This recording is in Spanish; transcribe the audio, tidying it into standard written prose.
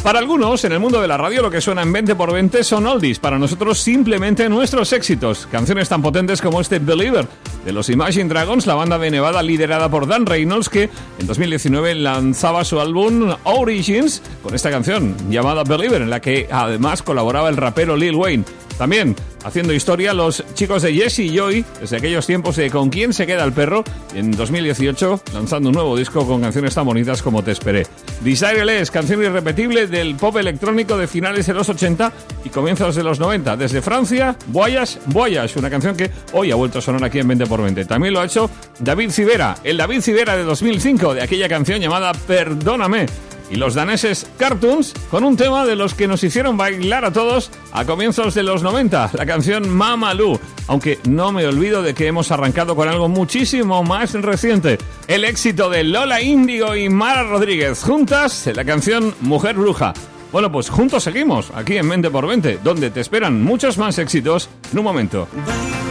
Para algunos, en el mundo de la radio, lo que suena en 20x20 son oldies. Para nosotros, simplemente nuestros éxitos. Canciones tan potentes como este Believer, de los Imagine Dragons, la banda de Nevada liderada por Dan Reynolds, que en 2019 lanzaba su álbum Origins con esta canción llamada Believer, en la que además colaboraba el rapero Lil Wayne. También haciendo historia los chicos de Jesse y Joy, desde aquellos tiempos de Con quién se queda el perro, en 2018 lanzando un nuevo disco con canciones tan bonitas como Te esperé. Desireless, canción irrepetible del pop electrónico de finales de los 80 y comienzos de los 90. Desde Francia, Voyage, Voyage, una canción que hoy ha vuelto a sonar aquí en 20x20. También lo ha hecho David Civera, el David Civera de 2005, de aquella canción llamada Perdóname. Y los daneses Cartoons, con un tema de los que nos hicieron bailar a todos a comienzos de los 90, la canción Mamalu. Aunque no me olvido de que hemos arrancado con algo muchísimo más reciente, el éxito de Lola Índigo y Mara Rodríguez, juntas en la canción Mujer Bruja. Bueno, pues juntos seguimos, aquí en 20x20, donde te esperan muchos más éxitos en un momento.